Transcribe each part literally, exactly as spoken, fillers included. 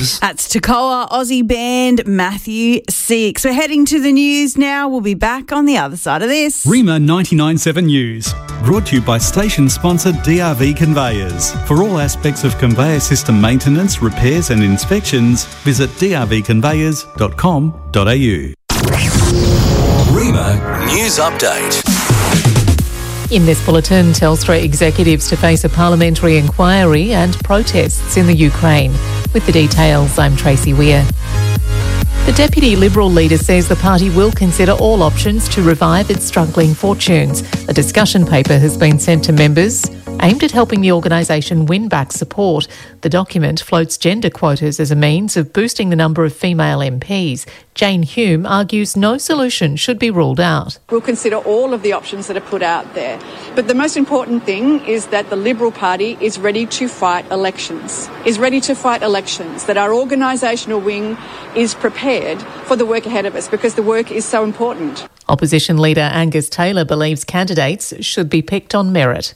News. That's Toccoa Aussie band Matthew Six. We're heading to the news now. We'll be back on the other side of this. Rima ninety-nine point seven News. Brought to you by station sponsor D R V Conveyors. For all aspects of conveyor system maintenance, repairs and inspections, visit d r v conveyors dot com dot a u. Rima News Update. In this bulletin, Telstra executives to face a parliamentary inquiry and protests in the Ukraine. With the details, I'm Tracy Weir. The Deputy Liberal leader says the party will consider all options to revive its struggling fortunes. A discussion paper has been sent to members aimed at helping the organisation win back support. The document floats gender quotas as a means of boosting the number of female M Ps. Jane Hume argues no solution should be ruled out. We'll consider all of the options that are put out there. But the most important thing is that the Liberal Party is ready to fight elections, is ready to fight elections, that our organisational wing is prepared for the work ahead of us because the work is so important. Opposition leader Angus Taylor believes candidates should be picked on merit.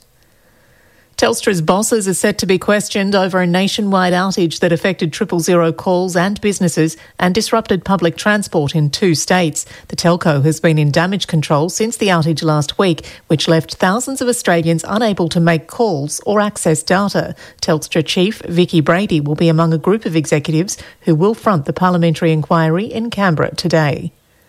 Telstra's bosses are set to be questioned over a nationwide outage that affected triple zero calls and businesses and disrupted public transport in two states. The telco has been in damage control since the outage last week, which left thousands of Australians unable to make calls or access data. Telstra chief Vicky Brady will be among a group of executives who will front the parliamentary inquiry in Canberra today.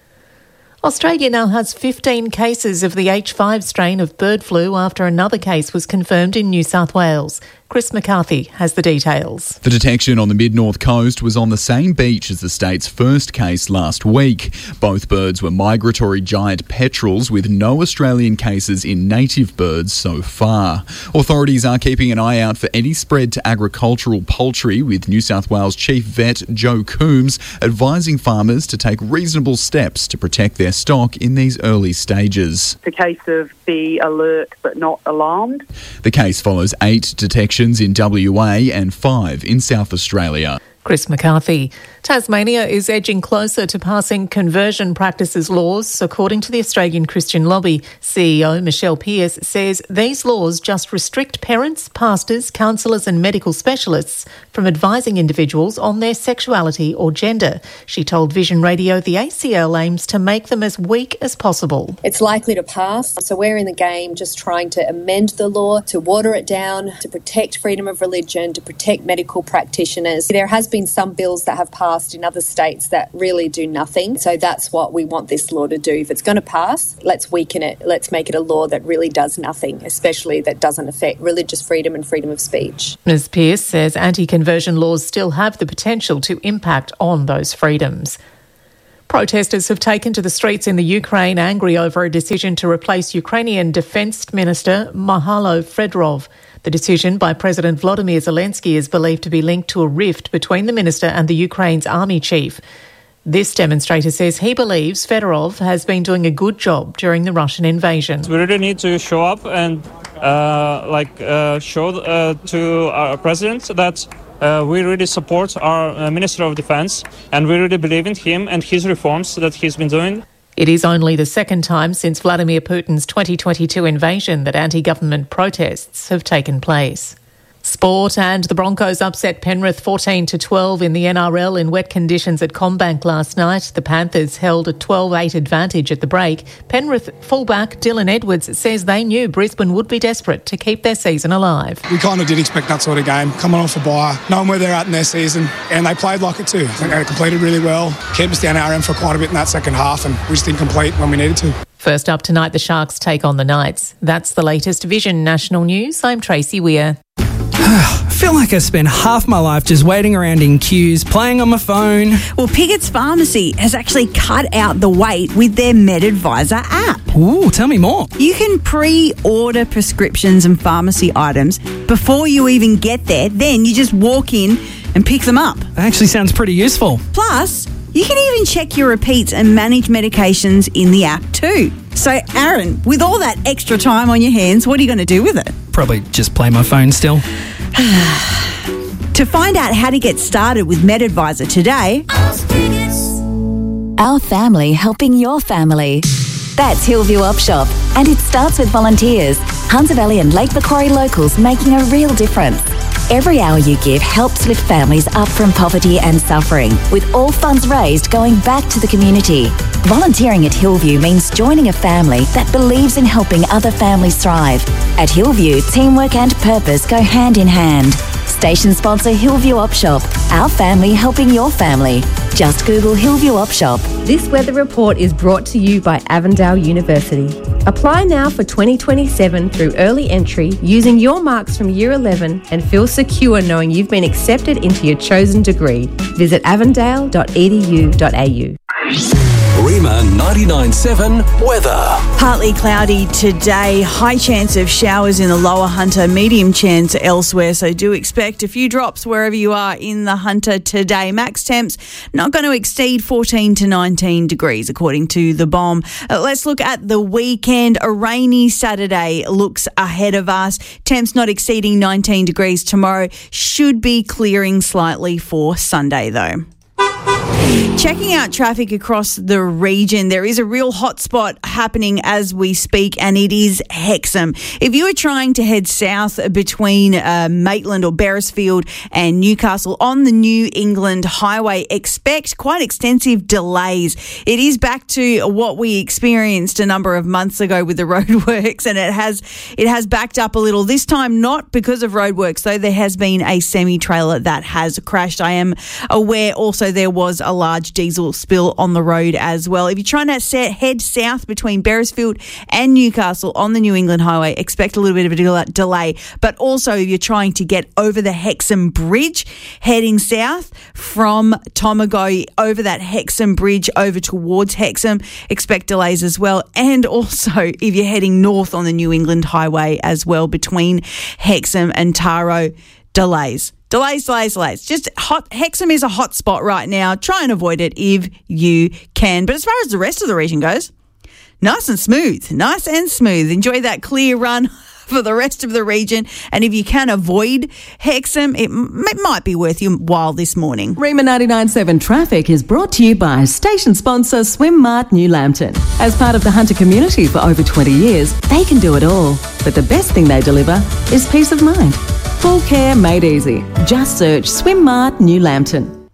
Australia now has fifteen cases of the H five strain of bird flu after another case was confirmed in New South Wales. Chris McCarthy has the details. The detection on the mid-north coast was on the same beach as the state's first case last week. Both birds were migratory giant petrels with no Australian cases in native birds so far. Authorities are keeping an eye out for any spread to agricultural poultry, with New South Wales Chief Vet Joe Coombs advising farmers to take reasonable steps to protect their stock in these early stages. It's a case of be alert but not alarmed. The case follows eight detections in W A and five in South Australia. Chris McCarthy. Tasmania is edging closer to passing conversion practices laws. According to the Australian Christian Lobby, C E O Michelle Pearce says these laws just restrict parents, pastors, counsellors and medical specialists from advising individuals on their sexuality or gender. She told Vision Radio the A C L aims to make them as weak as possible. It's likely to pass, so we're in the game just trying to amend the law, to water it down, to protect freedom of religion, to protect medical practitioners. There has been some bills that have passed in other states that really do nothing. So that's what we want this law to do. If it's going to pass, let's weaken it. Let's make it a law that really does nothing, especially that doesn't affect religious freedom and freedom of speech. Miz Pearce says anti-conversion laws still have the potential to impact on those freedoms. Protesters have taken to the streets in the Ukraine angry over a decision to replace Ukrainian Defence Minister Myhailo Fedorov. The decision by President Volodymyr Zelensky is believed to be linked to a rift between the minister and the Ukraine's army chief. This demonstrator says he believes Fedorov has been doing a good job during the Russian invasion. We really need to show up and uh, like uh, show uh, to our president that uh, we really support our uh, Minister of Defense and we really believe in him and his reforms that he's been doing. It is only the second time since Vladimir Putin's twenty twenty-two invasion that anti-government protests have taken place. Sport, and the Broncos upset Penrith fourteen to twelve in the N R L in wet conditions at CommBank last night. The Panthers held a twelve eight advantage at the break. Penrith fullback Dylan Edwards says they knew Brisbane would be desperate to keep their season alive. We kind of did expect that sort of game, coming off a bye, knowing where they're at in their season, and they played like it too. I think they completed really well, kept us down our end for quite a bit in that second half, and we just didn't complete when we needed to. First up tonight, the Sharks take on the Knights. That's the latest Vision National News. I'm Tracy Weir. I feel like I spent half my life just waiting around in queues, playing on my phone. Well, Piggott's Pharmacy has actually cut out the wait with their MedAdvisor app. Ooh, tell me more. You can pre-order prescriptions and pharmacy items before you even get there. Then you just walk in and pick them up. That actually sounds pretty useful. Plus, you can even check your repeats and manage medications in the app too. So, Aaron, with all that extra time on your hands, what are you going to do with it? Probably just play my phone still. To find out how to get started with MedAdvisor today... Our family helping your family. That's Hillview Op Shop, and it starts with volunteers. Hunter Valley and Lake Macquarie locals making a real difference. Every hour you give helps lift families up from poverty and suffering, with all funds raised going back to the community. Volunteering at Hillview means joining a family that believes in helping other families thrive. At Hillview, teamwork and purpose go hand in hand. Station sponsor Hillview Op Shop. Our family helping your family. Just Google Hillview Op Shop. This weather report is brought to you by Avondale University. Apply now for twenty twenty-seven through early entry using your marks from Year eleven and feel secure knowing you've been accepted into your chosen degree. Visit avondale dot e d u dot a u. Rima ninety-nine point seven weather. Partly cloudy today, high chance of showers in the lower Hunter, medium chance elsewhere, so do expect a few drops wherever you are in the Hunter today. Max temps not going to exceed fourteen to nineteen degrees according to the B O M. Uh, let's look at the weekend. A rainy Saturday looks ahead of us. Temps not exceeding nineteen degrees tomorrow, should be clearing slightly for Sunday though. Checking out traffic across the region, there is a real hotspot happening as we speak, and it is Hexham. If you are trying to head south between uh, Maitland or Beresfield and Newcastle on the New England Highway, expect quite extensive delays. It is back to what we experienced a number of months ago with the roadworks, and it has it has backed up a little. This time, not because of roadworks, though there has been a semi-trailer that has crashed. I am aware also there was a large diesel spill on the road as well. If you're trying to set, head south between Beresfield and Newcastle on the New England Highway, expect a little bit of a del- delay. But also, if you're trying to get over the Hexham Bridge, heading south from Tomago over that Hexham Bridge over towards Hexham, expect delays as well. And also, if you're heading north on the New England Highway as well between Hexham and Taro, delays. Delays, delays, delays. Just hot. Hexham is a hot spot right now. Try and avoid it if you can. But as far as the rest of the region goes, nice and smooth. Nice and smooth. Enjoy that clear run for the rest of the region. And if you can avoid Hexham, it, m- it might be worth your while this morning. Rima ninety-nine point seven Traffic is brought to you by station sponsor Swim Mart New Lambton. As part of the Hunter community for over twenty years, they can do it all. But the best thing they deliver is peace of mind. Full care made easy. Just search Swim Mart New Lambton.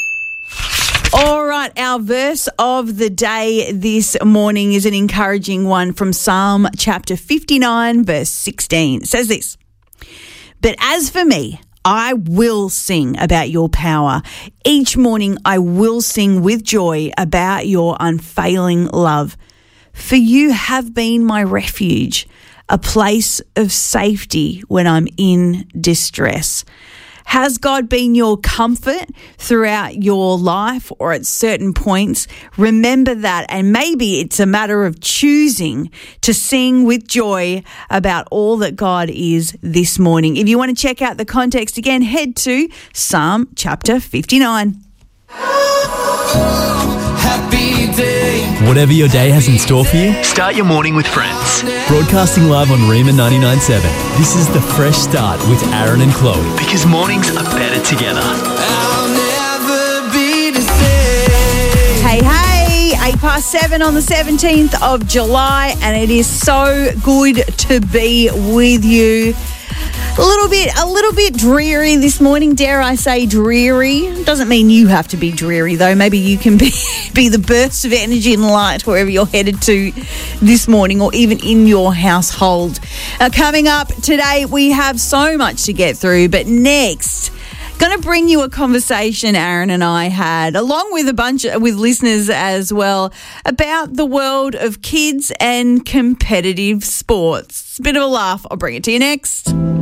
All right, our verse of the day this morning is an encouraging one from Psalm chapter fifty-nine, verse sixteen. It says this: "But as for me, I will sing about your power. Each morning I will sing with joy about your unfailing love. For you have been my refuge, a place of safety when I'm in distress." Has God been your comfort throughout your life or at certain points? Remember that, and maybe it's a matter of choosing to sing with joy about all that God is this morning. If you want to check out the context again, head to Psalm chapter fifty-nine. Happy day. Whatever your day has in store for you, Start your morning with friends. broadcasting live on Rima ninety-nine point seven. This is the Fresh Start with Aaron and Chloe. Because mornings are better together. I'll never be the same. Hey, hey, eight past seven on the seventeenth of July, and it is so good to be with you. A little bit, a little bit dreary this morning, dare I say dreary. Doesn't mean you have to be dreary though. Maybe you can be, be the burst of energy and light wherever you're headed to this morning, or even in your household. Uh, coming up today, we have so much to get through, but next, going to bring you a conversation Aaron and I had, along with a bunch of, with listeners as well, about the world of kids and competitive sports. It's a bit of a laugh. I'll bring it to you next.